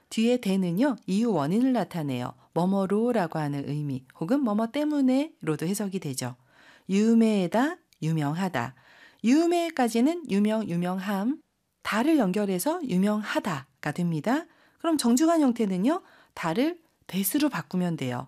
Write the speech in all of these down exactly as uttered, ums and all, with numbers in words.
뒤에 대는요, 이유 원인을 나타내요. 뭐뭐로라고 하는 의미 혹은 뭐뭐 때문에로도 해석이 되죠. 유메다, 유명하다. 유메까지는 유명, 유명함, 다를 연결해서 유명하다가 됩니다. 그럼 정중한 형태는요, 다를 데스로 바꾸면 돼요.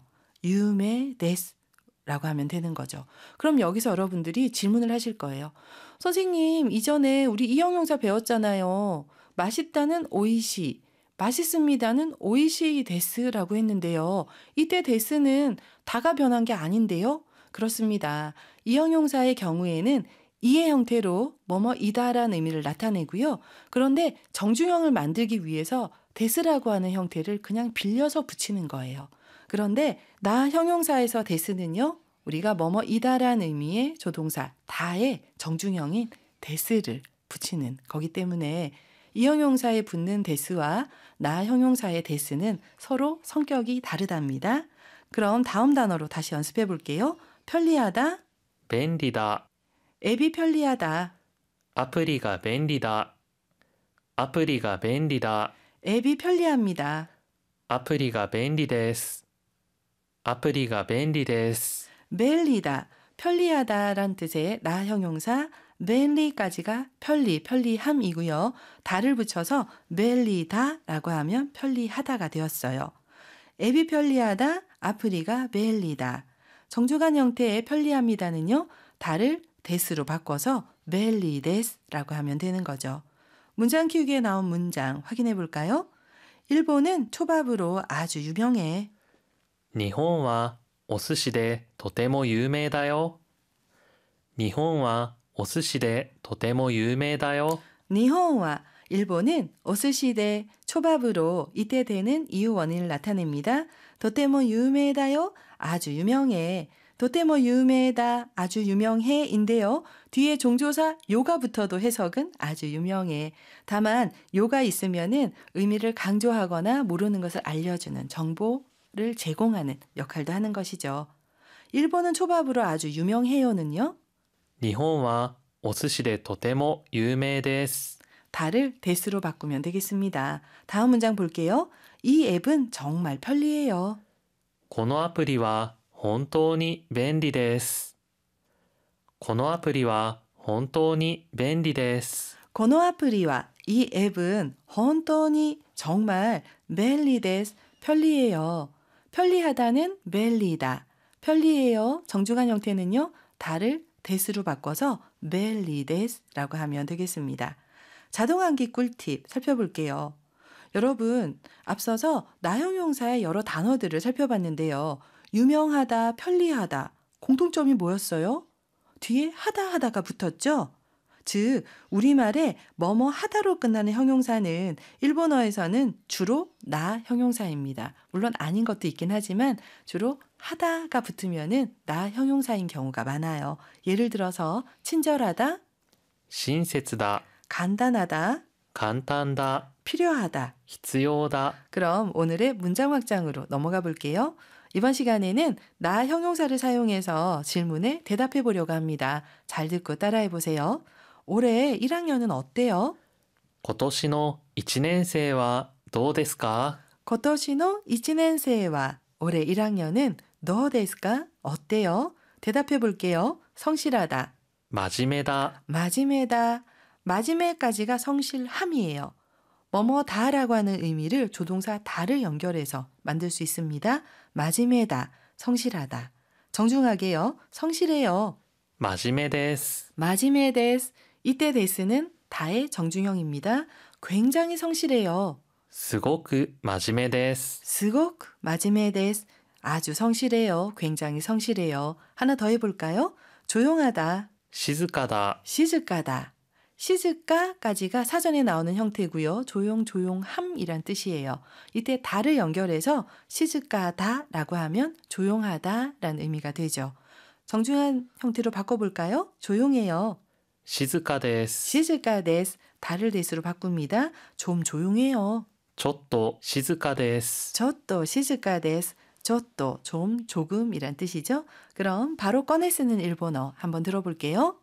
유메 데스라고 하면 되는 거죠. 그럼 여기서 여러분들이 질문을 하실 거예요. 선생님, 이전에 우리 이형용사 배웠잖아요. 맛있다는 오이시, 맛있습니다는 오이시 데스라고 했는데요. 이때 데스는 다가 변한 게 아닌데요. 그렇습니다. 이형용사의 경우에는 이의 형태로 뭐뭐이다라는 의미를 나타내고요. 그런데 정중형을 만들기 위해서 데스라고 하는 형태를 그냥 빌려서 붙이는 거예요. 그런데 나 형용사에서 데스는요, 우리가 뭐뭐이다라는 의미의 조동사 다의 정중형인 데스를 붙이는 거기 때문에 이 형용사에 붙는 데스와 나 형용사의 데스는 서로 성격이 다르답니다. 그럼 다음 단어로 다시 연습해 볼게요. 편리하다, 便利だ。 앱이 편리하다, アプリが便利だ。アプリが便利だ。 앱이 편리합니다. アプリが便利です。アプリが便利です。 멜리다, 편리하다란 뜻의 나 형용사 멜리까지가 편리, 편리함이고요. 다를 붙여서 멜리다라고 하면 편리하다가 되었어요. 앱이 편리하다, 아프리가 멜리다. 정중한 형태의 편리합니다는요, 다를 데스로 바꿔서 멜리데스라고 하면 되는 거죠. 문장 키우기에 나온 문장 확인해 볼까요? 일본은 초밥으로 아주 유명해. 日本はお寿司でとても有名だよ。日本はお寿司でとても有名だよ。 니혼와 일본은 오스시대 초밥으로 이때 되는 이유 원인을 나타냅니다. 도테모 유메다요. 아주 유명해. 도테모 유메다. 아주 유명해인데요. 뒤에 종조사 요가 붙어도 해석은 아주 유명해. 다만 요가 있으면은 의미를 강조하거나 모르는 것을 알려주는 정보를 제공하는 역할도 하는 것이죠. 일본은 초밥으로 아주 유명해요는요. 日本はお寿司でとても有名です。 다를 데스로 바꾸면 되겠습니다. 다음 문장 볼게요. 이 앱은 정말 편리해요. このアプリは本当に便利です。このアプリは本当に便利です。 この 아플리와 이 앱은 혼돈이 정말 멜리데스 편리해요. 편리하다는 멜리다. 편리해요. 정중한 형태는요. 다를 데스로 바꿔서 멜리데스라고 하면 되겠습니다. 자동암기 꿀팁 살펴볼게요. 여러분, 앞서서 나형용사의 여러 단어들을 살펴봤는데요. 유명하다, 편리하다, 공통점이 뭐였어요? 뒤에 하다 하다가 붙었죠? 즉, 우리말에 뭐뭐 하다로 끝나는 형용사는 일본어에서는 주로 나 형용사입니다. 물론 아닌 것도 있긴 하지만 주로 하다가 붙으면은 나 형용사인 경우가 많아요. 예를 들어서 친절하다, 親切だ。 간단하다, 簡単だ。 필요하다. 必要だ。 그럼 오늘의 문장 확장으로 넘어가 볼게요. 이번 시간에는 나 형용사를 사용해서 질문에 대답해 보려고 합니다. 잘 듣고 따라해 보세요. 올해 일 학년은 어때요? 今年のいちねん生はどうですか？ 고토시노 이치넨세와 올해 일 학년은 너ですか? 어때요? 대답해 볼게요. 성실하다, 真面目だ。 마지메다, 마지메까지가 성실함이에요. 뭐뭐다라고 하는 의미를 조동사 다를 연결해서 만들 수 있습니다. 마지메다, 성실하다. 정중하게요. 성실해요. 真面目です。 마지메데스. 이때 데스는 다의 정중형입니다. 굉장히 성실해요. すごく真面目です。 스곡 마지메데스. 아주 성실해요. 굉장히 성실해요. 하나 더 해볼까요? 조용하다, 静かだ。 시즈까다. 시즈까까지가 사전에 나오는 형태고요. 조용, 조용함이란 뜻이에요. 이때 다를 연결해서 시즈까다라고 하면 조용하다라는 의미가 되죠. 정중한 형태로 바꿔볼까요? 조용해요. 静かです。 시즈까데스. 다를 데스로 바꿉니다. 좀 조용해요. ちょっと静かです。 저또 시즈까데스. 저또 좀 조금이란 뜻이죠. 그럼 바로 꺼내 쓰는 일본어 한번 들어볼게요.